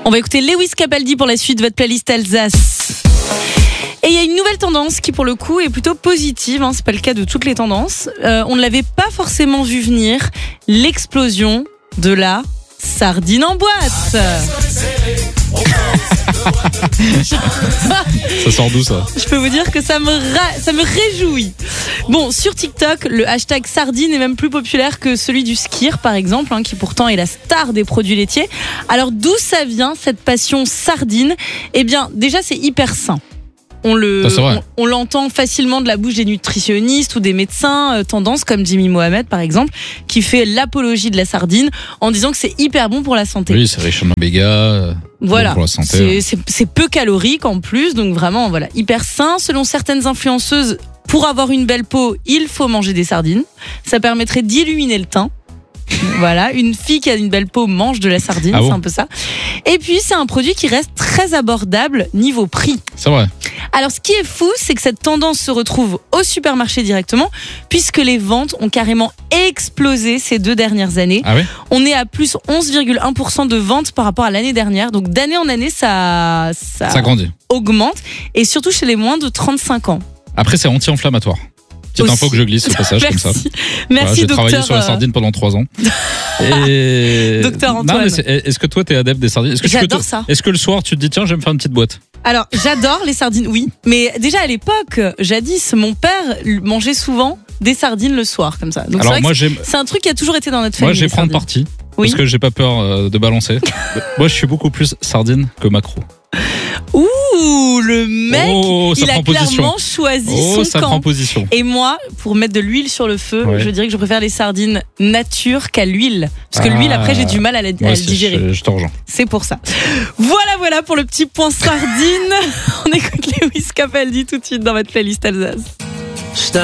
On va écouter Lewis Capaldi pour la suite de votre playlist Alsace. Et il y a une nouvelle tendance qui, pour le coup, est plutôt positive. C'est pas le cas de toutes les tendances. On ne l'avait pas forcément vu venir. L'explosion de la sardine en boîte. Ça sort d'où ça ? Je peux vous dire que ça me réjouit. Bon, sur TikTok, le hashtag sardine est même plus populaire que celui du skir, par exemple, qui pourtant est la star des produits laitiers. Alors d'où ça vient, cette passion sardine ? Eh bien, déjà, c'est hyper sain. On l'entend facilement de la bouche des nutritionnistes ou des médecins tendance comme Jimmy Mohamed par exemple, qui fait l'apologie de la sardine en disant que c'est hyper bon pour la santé. Oui, c'est riche en oméga. Voilà, bon pour la santé, c'est peu calorique en plus, donc vraiment voilà, hyper sain. Selon certaines influenceuses, pour avoir une belle peau, il faut manger des sardines. Ça permettrait d'illuminer le teint. Voilà, une fille qui a une belle peau mange de la sardine, c'est un peu ça. Et puis c'est un produit qui reste très abordable niveau prix. C'est vrai. Alors ce qui est fou, c'est que cette tendance se retrouve au supermarché directement, puisque les ventes ont carrément explosé ces 2 dernières années. Ah ouais ? On est à plus 11,1% de ventes par rapport à l'année dernière. Donc d'année en année, ça grandit. Augmente, et surtout chez les moins de 35 ans. Après, c'est anti-inflammatoire. Petite info que je glisse au passage. Merci. Comme ça. Merci, j'ai docteur. travaillé sur la sardine pendant 3 ans. Et... Docteur Antoine. Non, mais est-ce que toi, t'es adepte des sardines ? J'adore ça. Est-ce que le soir, tu te dis, tiens, je vais me faire une petite boîte ? Alors, j'adore les sardines, oui. Mais déjà, à l'époque, jadis, mon père mangeait souvent des sardines le soir, comme ça. Donc, alors, c'est vrai moi, que c'est un truc qui a toujours été dans notre famille. Moi, je vais prendre parti. Oui. Parce que j'ai pas peur de balancer. Moi, je suis beaucoup plus sardine que maquereau. Ouh, le mec, il a clairement choisi son ça camp. prend position. Et moi, pour mettre de l'huile sur le feu, je dirais que je préfère les sardines nature qu'à l'huile. Parce que l'huile, après, j'ai du mal à la digérer. Je te rejoins. C'est pour ça. Voilà pour le petit point sardine. On écoute Lewis Capaldi tout de suite dans votre playlist Alsace.